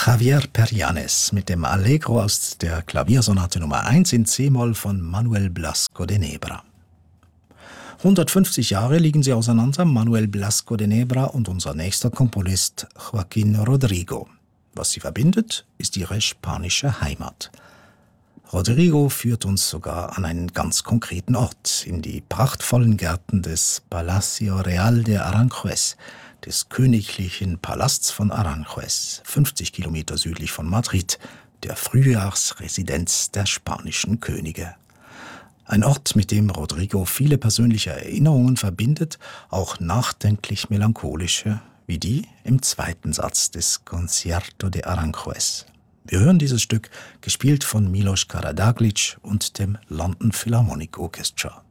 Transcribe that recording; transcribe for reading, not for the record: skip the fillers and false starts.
Javier Perianes mit dem Allegro aus der Klaviersonate Nummer 1 in C-Moll von Manuel Blasco de Nebra. 150 Jahre liegen sie auseinander, Manuel Blasco de Nebra und unser nächster Komponist Joaquín Rodrigo. Was sie verbindet, ist ihre spanische Heimat. Rodrigo führt uns sogar an einen ganz konkreten Ort, in die prachtvollen Gärten des Palacio Real de Aranjuez, des königlichen Palasts von Aranjuez, 50 Kilometer südlich von Madrid, der Frühjahrsresidenz der spanischen Könige. Ein Ort, mit dem Rodrigo viele persönliche Erinnerungen verbindet, auch nachdenklich melancholische, wie die im zweiten Satz des Concierto de Aranjuez. Wir hören dieses Stück, gespielt von Milos Karađaglić und dem London Philharmonic Orchestra.